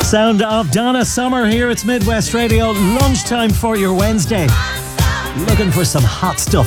Sound of Donna Summer here. It's Midwest Radio, lunchtime for your Wednesday. Looking for some hot stuff.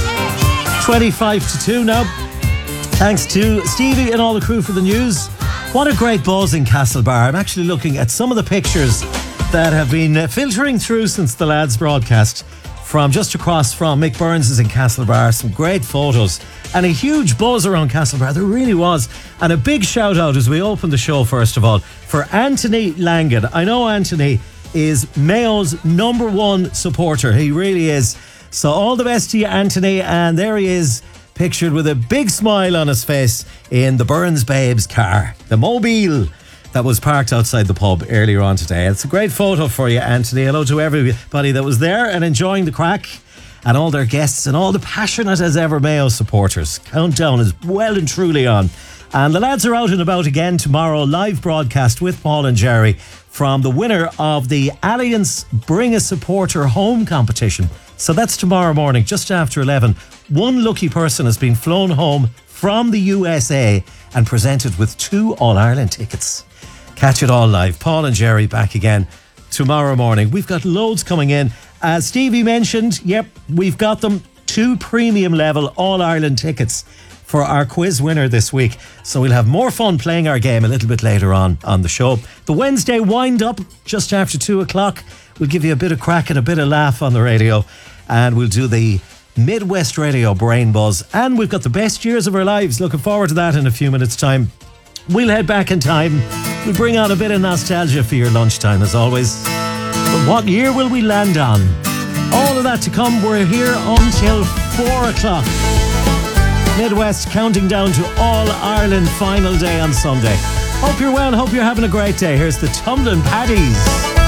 25 to 2 now. Thanks to Stevie and all the crew for the news. What a great buzz in Castlebar. I'm actually looking at some of the pictures that have been filtering through since the lads' broadcast from just across from Mick Burns' in Castlebar. Some great photos and a huge buzz around Castlebar. There really was. And a big shout out as we open the show, first of all, for Anthony Langan. I know Anthony is Mayo's number one supporter. He really is. So all the best to you, Anthony. And there he is, pictured with a big smile on his face in the Burns Babes car, the Mobile that was parked outside the pub earlier on today. It's a great photo for you, Anthony. Hello to everybody that was there and enjoying the crack, and all their guests and all the passionate as ever Mayo supporters. Countdown is well and truly on. And the lads are out and about again tomorrow, live broadcast with Paul and Jerry from the winner of the Alliance Bring a Supporter Home competition. So that's tomorrow morning, just after 11. One lucky person has been flown home from the USA and presented with 2 All-Ireland tickets. Catch it all live. Paul and Jerry back again tomorrow morning. We've got loads coming in. As Stevie mentioned, yep, we've got them 2 premium level All-Ireland tickets for our quiz winner this week. So we'll have more fun playing our game a little bit later on the show. The Wednesday wind up just after 2 o'clock. We'll give you a bit of crack and a bit of laugh on the radio. And we'll do the Midwest Radio Brain Buzz. And we've got the best years of our lives. Looking forward to that in a few minutes' time. We'll head back in time. We'll bring out a bit of nostalgia for your lunchtime as always. But what year will we land on? All of that to come. We're here until 4 o'clock. Midwest counting down to All Ireland final day on Sunday. Hope you're well. Hope you're having a great day. Here's the Tumbling Paddies.